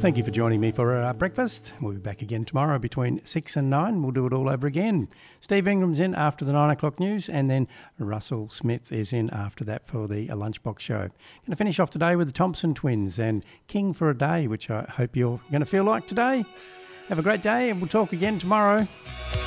thank you for joining me for breakfast. We'll be back again tomorrow between 6 and 9. We'll do it all over again. Steve Ingram's in after the 9 o'clock news, and then Russell Smith is in after that for the Lunchbox Show. Going to finish off today with the Thompson Twins and King for a Day, which I hope you're going to feel like today. Have a great day, and we'll talk again tomorrow.